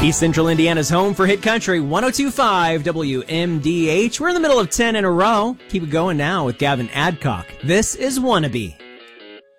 East Central Indiana's home for Hit Country 102.5 WMDH. We're in the middle of 10 in a row. Keep it going now with Gavin Adcock. This is Wannabe.